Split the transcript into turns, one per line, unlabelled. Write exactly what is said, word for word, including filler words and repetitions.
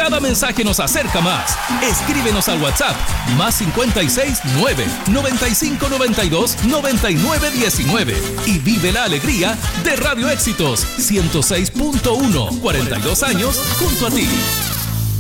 Cada mensaje nos acerca más. Escríbenos al WhatsApp más cincuenta y seis nueve, noventa y cinco noventa y dos, noventa y nueve diecinueve y vive la alegría de Radio Éxitos ciento seis punto uno. cuarenta y dos años junto a ti.